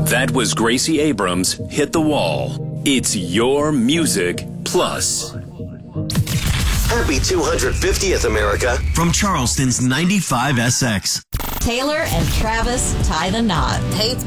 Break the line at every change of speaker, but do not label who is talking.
That was Gracie Abrams' Hit the Wall. It's your music plus.
Happy 250th, America.
From Charleston's 95 SX.
Taylor and Travis tie the knot.
Hey,